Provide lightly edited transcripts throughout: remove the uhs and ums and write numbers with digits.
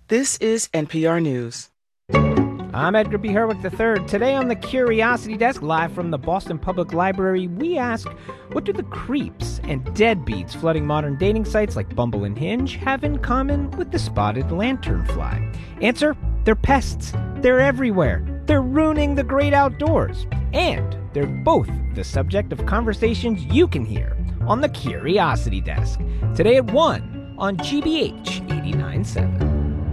This is NPR News. I'm Edgar B. Herwick III. Today on the Curiosity Desk, live from the Boston Public Library, we ask, what do the creeps and deadbeats flooding modern dating sites like Bumble and Hinge have in common with the spotted lanternfly? Answer, they're pests. They're everywhere. They're ruining the great outdoors. And they're both the subject of conversations you can hear on the Curiosity Desk. Today at 1 on GBH 89.7.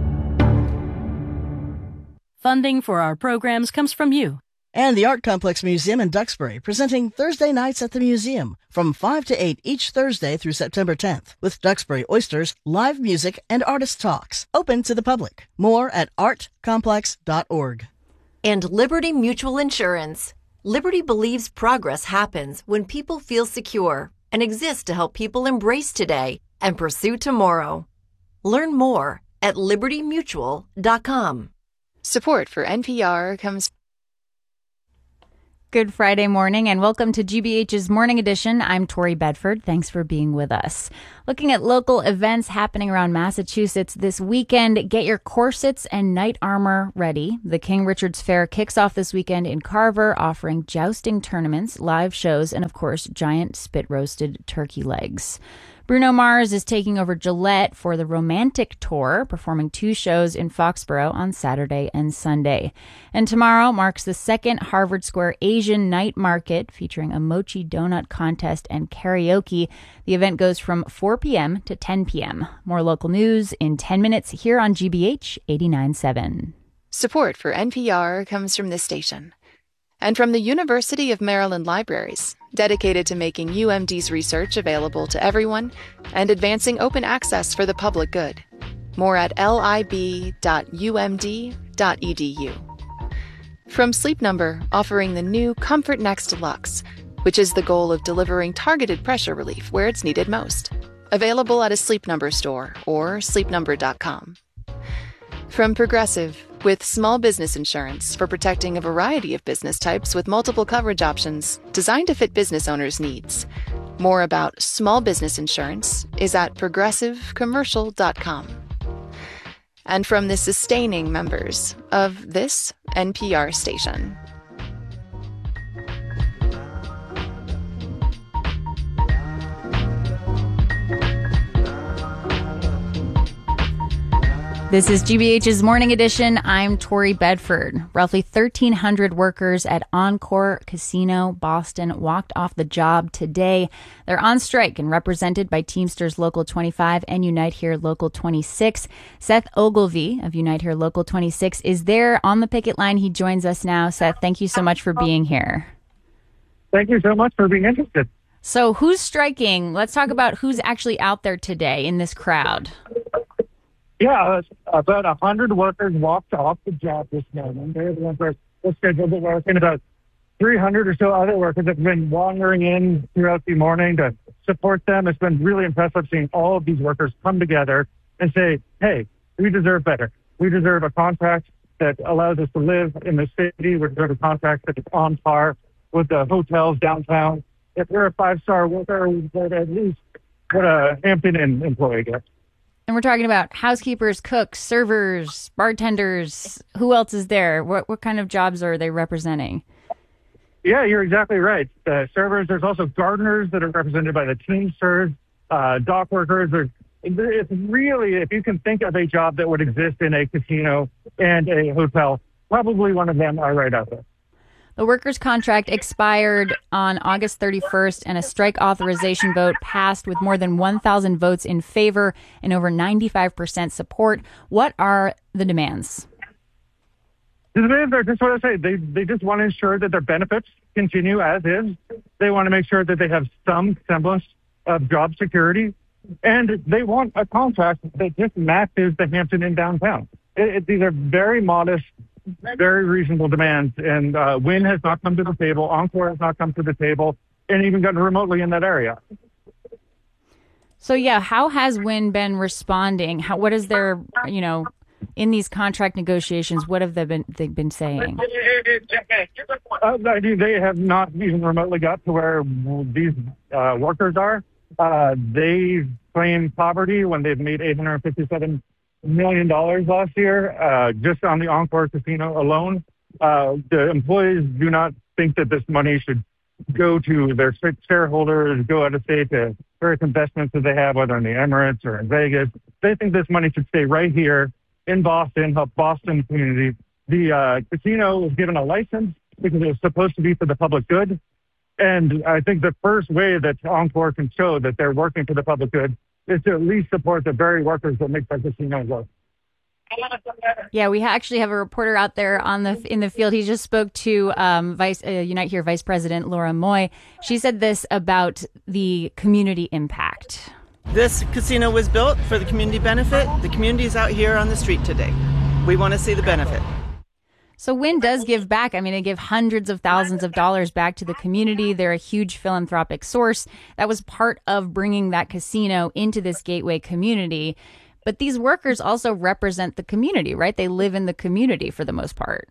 Funding for our programs comes from you. And the Art Complex Museum in Duxbury, presenting Thursday Nights at the Museum from 5 to 8 each Thursday through September 10th, with Duxbury Oysters, live music, and artist talks, open to the public. More at artcomplex.org. And Liberty Mutual Insurance. Liberty believes progress happens when people feel secure and exists to help people embrace today and pursue tomorrow. Learn more at libertymutual.com. Support for NPR comes. Good Friday morning and welcome to GBH's Morning Edition. I'm Tori Bedford. Thanks for being with us. Looking at local events happening around Massachusetts this weekend, get your corsets and knight armor ready. The King Richard's Fair kicks off this weekend in Carver, offering jousting tournaments, live shows, and of course, giant spit-roasted turkey legs. Bruno Mars is taking over Gillette for the Romantic Tour, performing 2 shows in Foxborough on Saturday and Sunday. And tomorrow marks the second Harvard Square Asian Night Market, featuring a mochi donut contest and karaoke. The event goes from 4 p.m. to 10 p.m. More local news in 10 minutes here on GBH 89.7. Support for NPR comes from this station and from the University of Maryland Libraries, dedicated to making UMD's research available to everyone and advancing open access for the public good. More at lib.umd.edu. From Sleep Number, offering the new Comfort Next Deluxe, which is the goal of delivering targeted pressure relief where it's needed most. Available at a Sleep Number store or sleepnumber.com. From Progressive, with small business insurance for protecting a variety of business types with multiple coverage options designed to fit business owners' needs. More about small business insurance is at progressivecommercial.com. And from the sustaining members of this NPR station. This is GBH's Morning Edition. I'm Tori Bedford. Roughly 1,300 workers at Encore Casino Boston walked off the job today. They're on strike and represented by Teamsters Local 25 and Unite Here Local 26. Seth Ogilvie of Unite Here Local 26 is there on the picket line. He joins us now. Seth, thank you so much for being here. Thank you so much for being interested. So who's striking? Let's talk about who's actually out there today in this crowd. Yeah, about 100 workers walked off the job this morning. They're the ones who are scheduled to work, and about 300 or so other workers have been wandering in throughout the morning to support them. It's been really impressive seeing all of these workers come together and say, hey, we deserve better. We deserve a contract that allows us to live in the city. We deserve a contract that is on par with the hotels downtown. If we're a 5-star worker, we get at least what a Hampton Inn employee gets. And we're talking about housekeepers, cooks, servers, bartenders. Who else is there? What kind of jobs are they representing? Yeah, you're exactly right. Servers, there's also gardeners that are represented by the Teamsters, dock workers. It's really, if you can think of a job that would exist in a casino and a hotel, probably one of them are right out there. The workers' contract expired on August 31st, and a strike authorization vote passed with more than 1,000 votes in favor and over 95% support. What are the demands? The demands are just what I say. They just want to ensure that their benefits continue as is. They want to make sure that they have some semblance of job security. And they want a contract that just matches the Hampton Inn downtown. These are very modest, very reasonable demands, and Wynn has not come to the table. Encore has not come to the table, and even gotten remotely in that area. So, yeah, how has Wynn been responding? What is their, in these contract negotiations, what have they been saying? They have not even remotely got to where these workers are. They claim poverty when they've made $857 million last year, just on the Encore Casino alone. The employees do not think that this money should go to their shareholders, go out of state to various investments that they have, whether in the Emirates or in Vegas. They think this money should stay right here in Boston, help Boston community. The casino was given a license because it was supposed to be for the public good. And I think the first way that Encore can show that they're working for the public good is to at least support the very workers that make that casino work. Yeah, we actually have a reporter out there in the field. He just spoke to Unite Here Vice President Laura Moy. She said this about the community impact. This casino was built for the community benefit. The community is out here on the street today. We want to see the benefit. So Wynn does give back. I mean, they give hundreds of thousands of dollars back to the community. They're a huge philanthropic source. That was part of bringing that casino into this gateway community. But these workers also represent the community, right? They live in the community for the most part.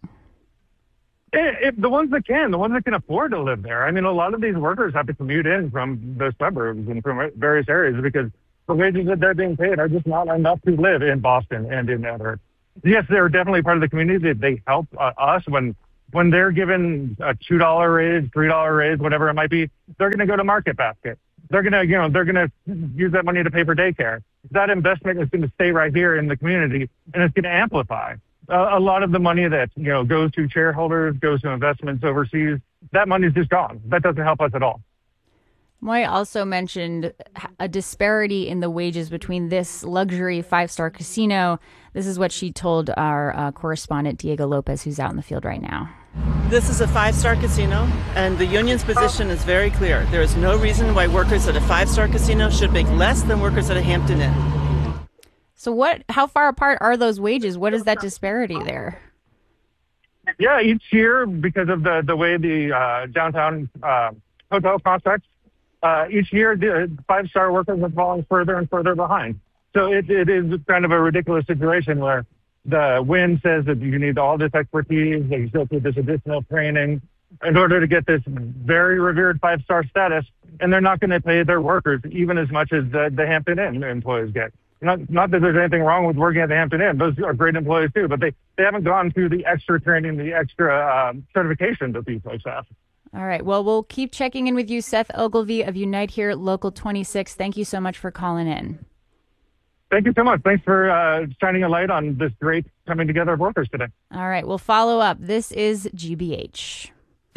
The ones that can afford to live there. I mean, a lot of these workers have to commute in from the suburbs and from various areas because the wages that they're being paid are just not enough to live in Boston and in Everett. Yes, they're definitely part of the community. They help us when they're given a $2 raise, $3 raise, whatever it might be. They're going to go to Market Basket. They're going to use that money to pay for daycare. That investment is going to stay right here in the community, and it's going to amplify. A lot of the money that goes to shareholders, goes to investments overseas, that money is just gone. That doesn't help us at all. Moy also mentioned a disparity in the wages between this luxury 5-star casino. This is what she told our correspondent, Diego Lopez, who's out in the field right now. This is a 5-star casino, and the union's position is very clear. There is no reason why workers at a 5-star casino should make less than workers at a Hampton Inn. So how far apart are those wages? What is that disparity there? Yeah, each year, because of the way the downtown hotel contracts, each year the 5-star workers are falling further and further behind. So it is kind of a ridiculous situation where the Wynn says that you need all this expertise, that you go through this additional training in order to get this very revered 5-star status, and they're not going to pay their workers even as much as the Hampton Inn employees get. Not that there's anything wrong with working at the Hampton Inn. Those are great employees too, but they haven't gone through the extra training, the extra certification that these folks have. All right. Well, we'll keep checking in with you, Seth Ogilvie of Unite Here Local 26. Thank you so much for calling in. Thank you so much. Thanks for shining a light on this great coming together of workers today. All right. We'll follow up. This is GBH.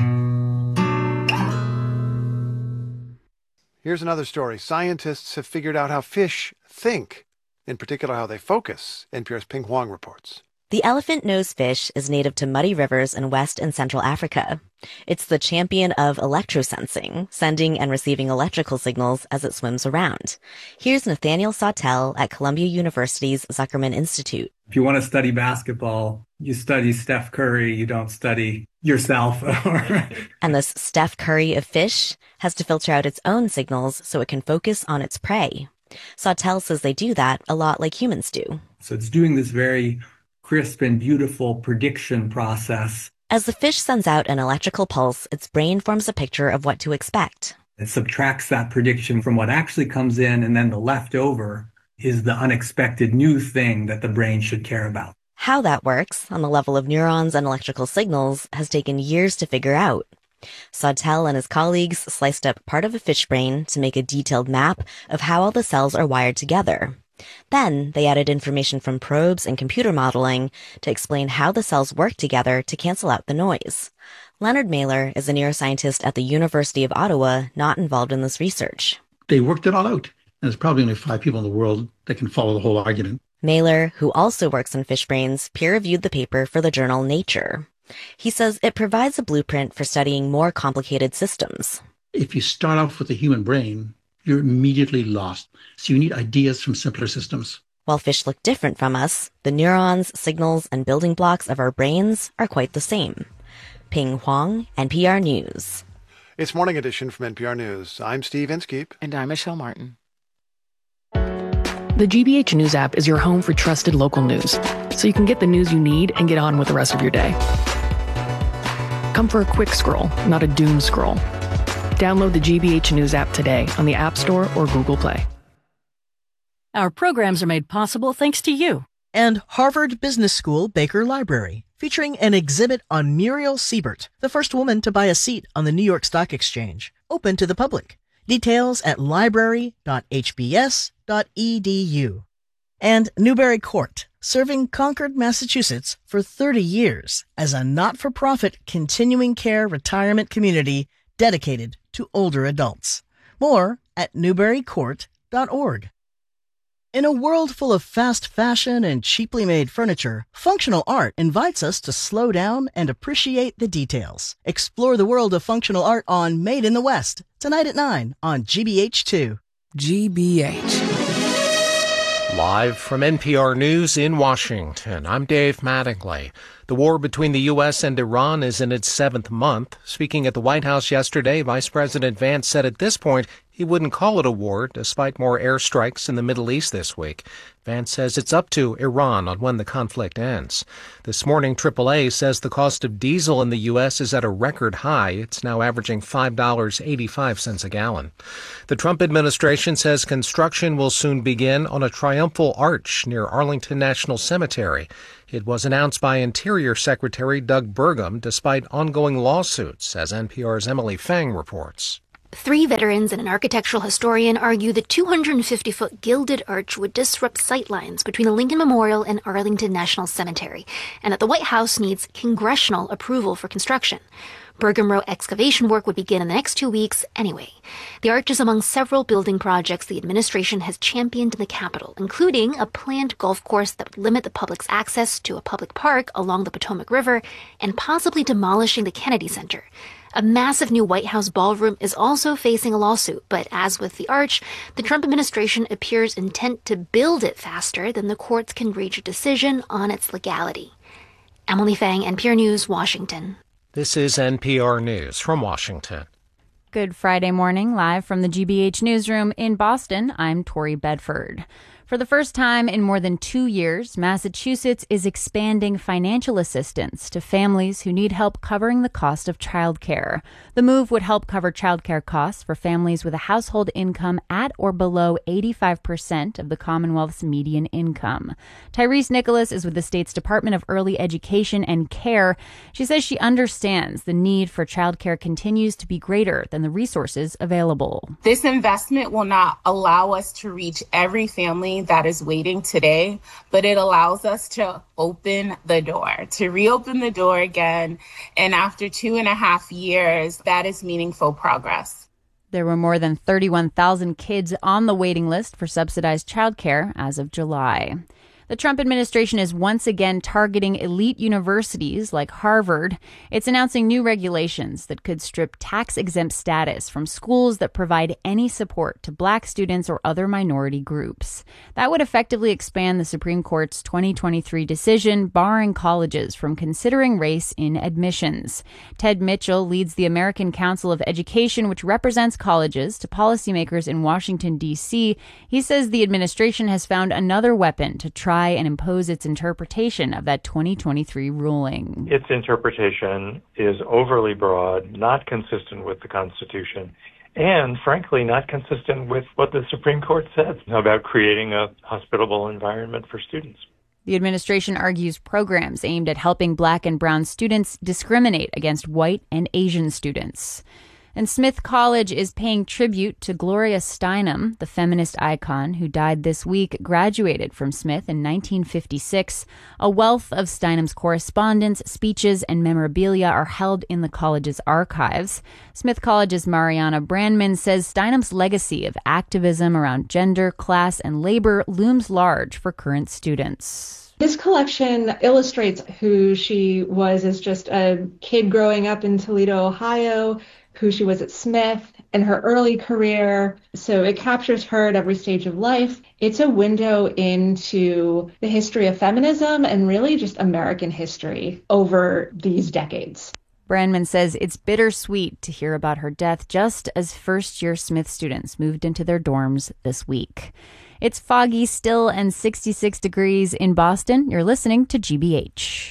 Here's another story. Scientists have figured out how fish think, in particular how they focus. NPR's Ping Huang reports. The elephant-nosed fish is native to muddy rivers in West and Central Africa. It's the champion of electrosensing, sending and receiving electrical signals as it swims around. Here's Nathaniel Sawtelle at Columbia University's Zuckerman Institute. If you want to study basketball, you study Steph Curry, you don't study yourself. And this Steph Curry of fish has to filter out its own signals so it can focus on its prey. Sawtelle says they do that a lot like humans do. So it's doing this very crisp and beautiful prediction process. As the fish sends out an electrical pulse, its brain forms a picture of what to expect. It subtracts that prediction from what actually comes in, and then the leftover is the unexpected new thing that the brain should care about. How that works, on the level of neurons and electrical signals, has taken years to figure out. Sawtelle and his colleagues sliced up part of a fish brain to make a detailed map of how all the cells are wired together. Then they added information from probes and computer modeling to explain how the cells work together to cancel out the noise. Leonard Mailer is a neuroscientist at the University of Ottawa, not involved in this research. They worked it all out, and there's probably only 5 people in the world that can follow the whole argument. Mailer, who also works on fish brains, peer-reviewed the paper for the journal Nature. He says it provides a blueprint for studying more complicated systems. If you start off with the human brain, you're immediately lost. So you need ideas from simpler systems. While fish look different from us, the neurons, signals, and building blocks of our brains are quite the same. Ping Huang, NPR News. It's Morning Edition from NPR News. I'm Steve Inskeep. And I'm Michelle Martin. The GBH News app is your home for trusted local news, so you can get the news you need and get on with the rest of your day. Come for a quick scroll, not a doom scroll. Download the GBH News app today on the App Store or Google Play. Our programs are made possible thanks to you. And Harvard Business School Baker Library, featuring an exhibit on Muriel Siebert, the first woman to buy a seat on the New York Stock Exchange, open to the public. Details at library.hbs.edu. And Newbury Court, serving Concord, Massachusetts for 30 years as a not-for-profit continuing care retirement community dedicated to older adults. More at newburycourt.org. In a world full of fast fashion and cheaply made furniture, functional art invites us to slow down and appreciate the details. Explore the world of functional art on Made in the West, tonight at 9 on GBH2. GBH. Live from NPR News in Washington, I'm Dave Mattingly. The war between the U.S. and Iran is in its 7th month. Speaking at the White House yesterday, Vice President Vance said at this point he wouldn't call it a war, despite more airstrikes in the Middle East this week. Vance says it's up to Iran on when the conflict ends. This morning, AAA says the cost of diesel in the U.S. is at a record high. It's now averaging $5.85 a gallon. The Trump administration says construction will soon begin on a triumphal arch near Arlington National Cemetery. It was announced by Interior Secretary Doug Burgum despite ongoing lawsuits, as NPR's Emily Fang reports. 3 veterans and an architectural historian argue the 250-foot gilded arch would disrupt sightlines between the Lincoln Memorial and Arlington National Cemetery, and that the White House needs congressional approval for construction. Burgum wrote excavation work would begin in the next 2 weeks anyway. The arch is among several building projects the administration has championed in the Capitol, including a planned golf course that would limit the public's access to a public park along the Potomac River, and possibly demolishing the Kennedy Center. A massive new White House ballroom is also facing a lawsuit, but as with the arch, the Trump administration appears intent to build it faster than the courts can reach a decision on its legality. Emily Fang, NPR News, Washington. This is NPR News from Washington. Good Friday morning, live from the GBH newsroom in Boston. I'm Tori Bedford. For the first time in more than 2 years, Massachusetts is expanding financial assistance to families who need help covering the cost of childcare. The move would help cover childcare costs for families with a household income at or below 85% of the Commonwealth's median income. Tyrese Nicholas is with the state's Department of Early Education and Care. She says she understands the need for childcare continues to be greater than the resources available. This investment will not allow us to reach every family that is waiting today, but it allows us to open the door, to reopen the door again. And after 2.5 years, that is meaningful progress. There were more than 31,000 kids on the waiting list for subsidized childcare as of July. The Trump administration is once again targeting elite universities like Harvard. It's announcing new regulations that could strip tax-exempt status from schools that provide any support to Black students or other minority groups. That would effectively expand the Supreme Court's 2023 decision barring colleges from considering race in admissions. Ted Mitchell leads the American Council of Education, which represents colleges to policymakers in Washington, D.C. He says the administration has found another weapon to try and impose its interpretation of that 2023 ruling. Its interpretation is overly broad, not consistent with the Constitution, and frankly, not consistent with what the Supreme Court said about creating a hospitable environment for students. The administration argues programs aimed at helping Black and brown students discriminate against white and Asian students. And Smith College is paying tribute to Gloria Steinem, the feminist icon who died this week, graduated from Smith in 1956. A wealth of Steinem's correspondence, speeches, and memorabilia are held in the college's archives. Smith College's Mariana Brandman says Steinem's legacy of activism around gender, class, and labor looms large for current students. This collection illustrates who she was as just a kid growing up in Toledo, Ohio, who she was at Smith, and her early career. So it captures her at every stage of life. It's a window into the history of feminism and really just American history over these decades. Brandman says it's bittersweet to hear about her death just as first-year Smith students moved into their dorms this week. It's foggy still and 66 degrees in Boston. You're listening to GBH.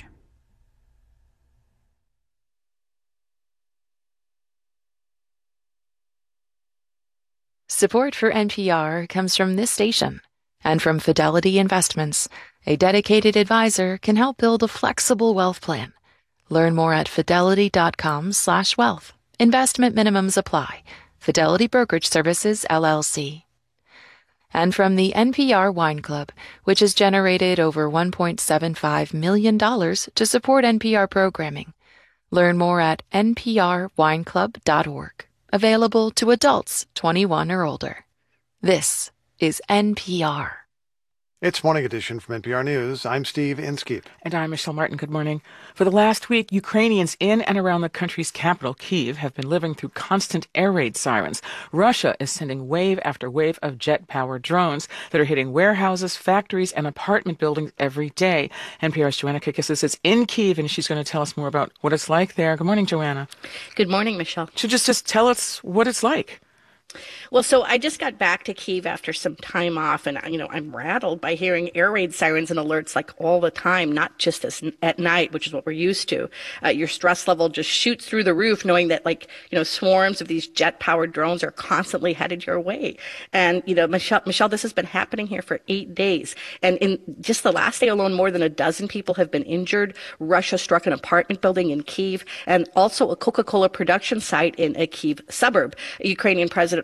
Support for NPR comes from this station And from Fidelity Investments, a dedicated advisor can help build a flexible wealth plan. Learn more at fidelity.com/wealth. Investment minimums apply. Fidelity Brokerage Services, LLC. And from the NPR Wine Club, which has generated over $1.75 million to support NPR programming. Learn more at nprwineclub.org. Available to adults 21 or older. This is NPR. It's Morning Edition from NPR News. I'm Steve Inskeep. And I'm Michelle Martin. Good morning. For the last week, Ukrainians in and around the country's capital, Kyiv, have been living through constant air raid sirens. Russia is sending wave after wave of jet-powered drones that are hitting warehouses, factories, and apartment buildings every day. NPR's Joanna Kakissis is in Kyiv, and she's going to tell us more about what it's like there. Good morning, Joanna. Good morning, Michelle. So just tell us what it's like. Well, so I just got back to Kyiv after some time off, and, I'm rattled by hearing air raid sirens and alerts like all the time, not just at night, which is what we're used to. Your stress level just shoots through the roof knowing that, swarms of these jet-powered drones are constantly headed your way. And, Michelle, this has been happening here for 8 days. And in just the last day alone, more than a dozen people have been injured. Russia struck an apartment building in Kyiv and also a Coca-Cola production site in a Kyiv suburb. Ukrainian President